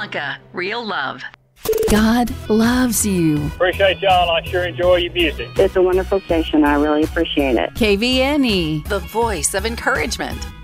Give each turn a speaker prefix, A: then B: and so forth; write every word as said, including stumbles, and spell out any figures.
A: Blanca, real love.
B: God loves you.
C: Appreciate y'all. I sure enjoy your music.
D: It's a wonderful station. I really appreciate it.
B: K V N E.
A: The voice of encouragement.